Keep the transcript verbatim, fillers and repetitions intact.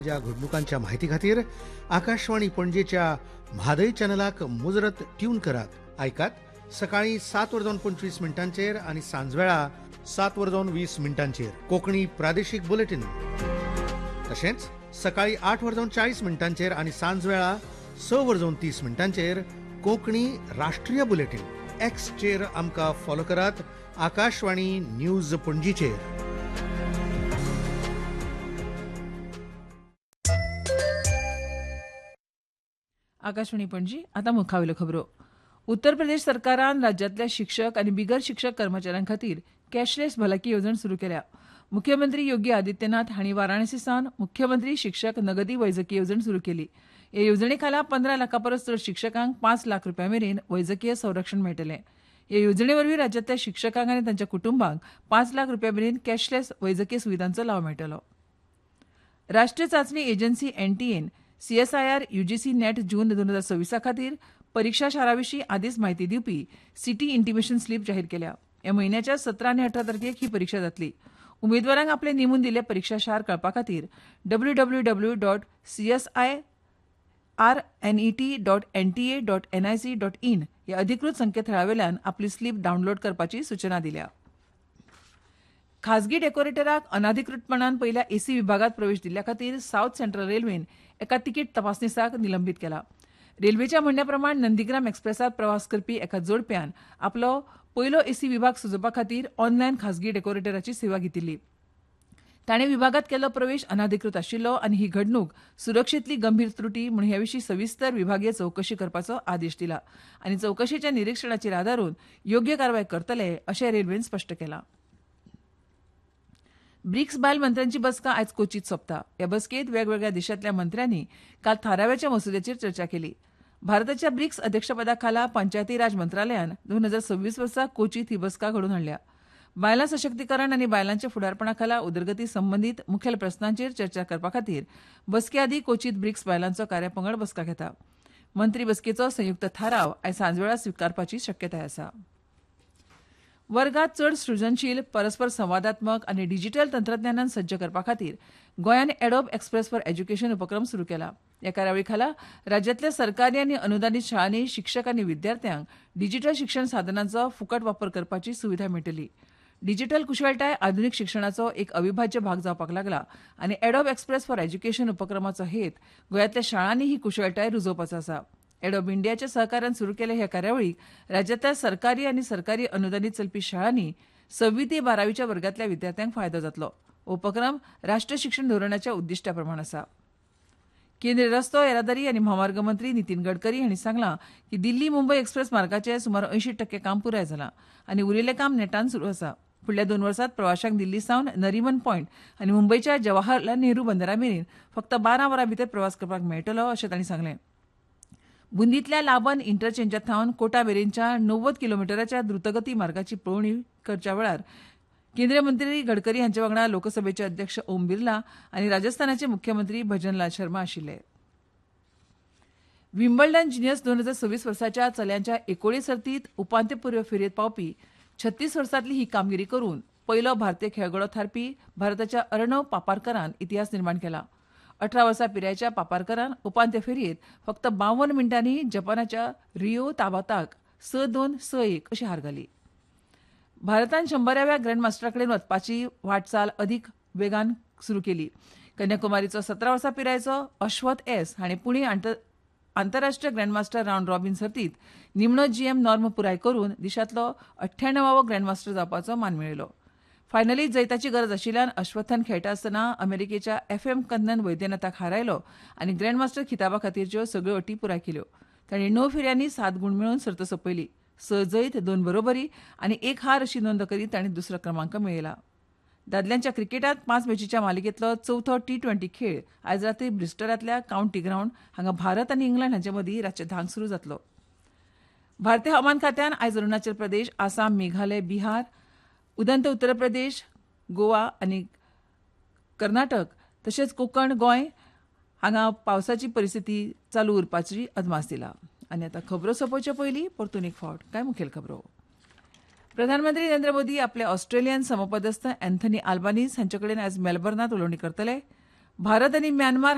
या घडणुकांच्या माहिती खातीर आकाशवाणी पणजेच्या म्हादय चॅनलाक मुजरत ट्यून करात. आयकात सकाळी सात वरजावन पंचवीस मिनटांचेर आणि सांजवेळा सात वरजावन वीस मिनटांचेर कोंकणी प्रादेशीक बुलेटिन. तशेंच सकाळी आठ वरजावन चाळीस मिनटांचेर आणि सांजवेळा स वरजावन तीस मिनटांचेर कोंकणी राष्ट्रीय बुलेटिन. एक्सचेर आमकां फॉलो करात. आकाशवाणी न्यूज पणजीचेर. आकाशवाणी पणजी. आता मुखावेल्यो खबरो. उत्तर प्रदेश सरकारान राज्यांतल्या शिक्षक आनी बिगर शिक्षक कर्मचाऱ्यां खातीर कॅशलेस भलायकी येवजण सुरू केल्या. मुख्यमंत्री योगी आदित्यनाथ हांणी वाराणसी सावन मुख्यमंत्री शिक्षक नगदी वैजकी येवजण सुरू केली. हे येवजणे खाला पंदरा लाखां परस चड शिक्षकांक पांच लाख रुपया मेरेन वैजकीय संरक्षण मेळटलें. हे येवजणे वरवीं राज्यांतल्या शिक्षकांक आनी तांच्या कुटुंबांक पांच लाख रुपया मेरेन कॅशलेस वैजकी सुविधांचो लाव मेळटलो. राष्ट्रीय चांचणी agency NTN CSIR UGC net जून दोन हजार सव्वीसा खातीर परीक्षा शारा विशीं आदींच म्हायती दिवपी सिटी इंटिमेशन स्लीप जाहीर केल्या. ह्या म्हयन्याच्या सतरा आनी अठरा तारखेक ही परीक्षा जातली. उमेदवारांक आपले नेमून दिल्ले परीक्षा शार कळपा खातीर W W W dot CSI R N E T dot N T A dot N I C dot in ह्या अधिकृत संकेतथळावेल्यान आपली स्लीप डावनलोड करपाची सूचना दिल्या. खाजगी डेकोरेटराक अनाधिकृतपणान पयल्या एसी विभागात प्रवेश दिल्ल्या खातीर सावथ सेंट्रल रेल्वेन एका तिकीट तपासणीसाक निलंबीत केला. रेल्वेच्या म्हणण्या प्रमाण नंदीग्राम एक्सप्रेसात प्रवास करपी एका जोडप्यान आपलो पयलो एसी विभाग सुजोवपा खातीर ऑनलायन खाजगी डेकोरेटराची सेवा घेतिल्ली. ताणें विभागात केल्लो प्रवेश अनाधिकृत आशिल्लो आनी ही घडणूक सुरक्षेतली गंभीर त्रुटी म्हूण ह्या विशीं सविस्तर विभागीय चवकशी करपाचो आदेश दिला आनी चवकशेच्या निरीक्षणाचेर आदारून योग्य कारवाय करतले अशें रेल्वेन स्पश्ट केलां. ब्रिक्स बायल मंत्र्यांची बसका आयज कोचीत सोंपता. ह्या बसकेंत वेगवेगळ्या देशांतल्या मंत्र्यांनी काल थाराव्याच्या मसुद्याचेर चर्चा केली. भारताच्या ब्रिक्स अध्यक्षपदा खाला पंचायती राज मंत्रालयान दोन हजार सव्वीस वर्सा कोचीत ही बसका घडोवन हाडल्या. बायलां सशक्तीकरण आनी बायलांच्या फुडारपणा खाला उदरगती संबंदीत मुखेल प्रस्नांचेर चर्चा करपा खातीर बसके आदीं कोचीत ब्रिक्स बायलांचो कार्यपंगड बसका घेता. मंत्री बसकेचो संयुक्त थाराव आयज सांजवेळा स्विकारपाची शक्यताय आसा. वर्गात चड सृजनशील, परस्पर संवादात्मक आनी डिजिटल तंत्रज्ञानान सज्ज करपा खातीर गोंयान एडोब एक्सप्रेस फॉर एज्युकेशन उपक्रम सुरू केला. ह्या कार्यावळी खाला राज्यांतल्या सरकारी आनी अनुदानीत शाळांनी शिक्षक आनी विद्यार्थ्यांक डिजिटल शिक्षण साधनांचो फुकट वापर करपाची सुविधा मेळटली. डिजिटल कुशळटाय आधुनीक शिक्षणाचो एक अविभाज्य भाग जावपाक लागला आनी एडोब एक्सप्रेस फॉर एज्युकेशन उपक्रमाचो हेत गोंयांतल्या शाळांनी ही कुशळटाय रुजोवपाचो आसा. एडोब इंडियाच्या सहकार्यान सुरू केले ह्या कार्यावळीक राज्यांतल्या सरकारी आनी सरकारी अनुदानीत चलपी शाळांनी सव्वी ते बारावीच्या वर्गांतल्या विद्यार्थ्यांक फायदो जातलो. उपक्रम राष्ट्रीय शिक्षण धोरणाच्या उद्दिश्टा प्रमाण आसा. केंद्रीय रस्तो येरादारी आनी म्हामार्ग मंत्री नितीन गडकरी हांणी सांगलां की दिल्ली मुंबय एक्सप्रेस मार्गाचें सुमार अंयशीं टक्के काम पुराय जालां आनी उरिल्लें काम नेटान सुरू आसा. फुडल्या दोन वर्सांत प्रवाशांक दिल्ली सावन नरिमन पॉयंट आनी मुंबयच्या जवाहरलाल नेहरू बंदरा मेरेन फक्त बारा वरां भितर प्रवास करपाक मेळटलो अशें तांणी सांगलें. बुंदीतल्या लाबन इंटरचेंजा थावन कोटा मेरेनच्या णव्वद किलोमिटराच्या द्रुतगती मार्गाची पळोवणी करच्या वेळार केंद्रीय मंत्री गडकरी हांचे वांगडा लोकसभेचे अध्यक्ष ओम बिर्ला आनी राजस्थानाचे मुख्यमंत्री भजनलाल शर्मा आशिल्ले. विम्बल्डन जिनियस दोन हजार सव्वीस वर्साच्या चल्यांच्या एकोडे सर्तींत उपांत्यपूर्व फेरयेत पावपी छत्तीस वर्सांतली ही कामगिरी करून पयलो भारतीय खेळगडो थारपी भारताच्या अर्णव पापारकरान इतिहास निर्माण केला. अठरा वर्सां पिरायेच्या पापारकरान उपांत्य फेरयेत फक्त बावन्न मिनटांनी जपानाच्या रियो ताबाताक स दोन स एक अशी हार घाली. भारतान शंभराव्या ग्रँडमास्टरा कडेन वचपाची वाटचाल अदीक वेगान सुरू केली. कन्याकुमारीचो सतरा वर्सां पिरायेचो अश्वथ एस हाणें पुणे आंतरराष्ट्रीय ग्रँडमास्टर रावंड रॉबिन सर्तींत निमणो जीएम नॉर्म पुराय करून देशांतलो अठ्ठ्याण्णवावो ग्रँडमास्टर जावपाचो मान मेळयलो. फायनलीत जैताची गरज आशिल्ल्यान अश्वथान खेळटा आसतना अमेरिकेच्या एफ एम कन्नन वैद्यनाथाक हारयलो आनी ग्रँडमास्टर खिताबा खातीरच्यो सगळ्यो अटी पुराय केल्यो. तांणी णव फेरयांनी सात गुण मेळोवन सर्त सोंपयली. स जैत, दोन बरोबरी आनी एक हार अशी नोंद करीत तांणी दुसरो क्रमांक मेळयला. दादल्यांच्या क्रिकेटांत पांच मॅचीच्या मालिकेंतलो चवथो टी ट्वेंटी खेळ आयज राती ब्रिस्टलांतल्या कावंटी ग्रावंड हांगा भारत आनी इंग्लंड हांचे मदीं रातचे धांक सुरू जातलो. भारतीय हवामान खात्यान आयज अरुणाचल प्रदेश, आसाम, मेघालय, बिहार, उदंत उत्तर प्रदेश, गोवा आनी कर्नाटक तशेंच कोकण, गोंय हांगा पावसाची परिस्थिती चालू उरपाची अदमास दिला. आनी आतां खबरो सोंपोवचे पयलीं परतून एक फावट कांय मुखेल खबरो. प्रधानमंत्री नरेंद्र मोदी आपले ऑस्ट्रेलियन समपदस्थ अँथनी आल्बानीज हांचे कडेन आयज मेलबर्नांत उलोवणी करतले. भारत आनी म्यानमार